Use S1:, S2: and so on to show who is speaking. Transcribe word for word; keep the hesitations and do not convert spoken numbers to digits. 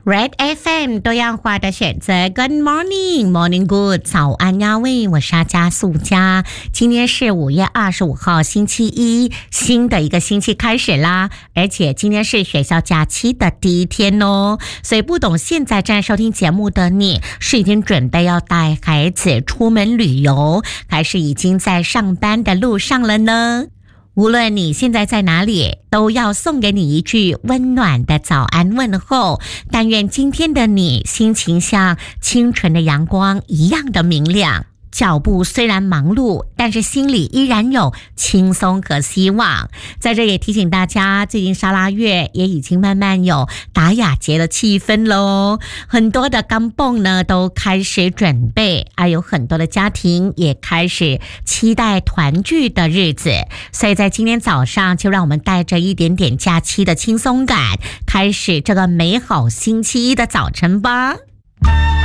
S1: Red F M 多样化的选择 Good morning Morning Good 早安呀喂，我是阿家素佳。今天是五月二十五号星期一，新的一个星期开始啦，而且今天是学校假期的第一天哦。所以不懂现在正在收听节目的你，是已经准备要带孩子出门旅游，还是已经在上班的路上了呢？无论你现在在哪里，都要送给你一句温暖的早安问候。但愿今天的你心情像清晨的阳光一样的明亮，脚步虽然忙碌，但是心里依然有轻松和希望。在这也提醒大家，最近沙拉月也已经慢慢有打雅节的气氛咯，很多的干蹦呢都开始准备，还有很多的家庭也开始期待团聚的日子。所以在今天早上，就让我们带着一点点假期的轻松感，开始这个美好星期一的早晨吧。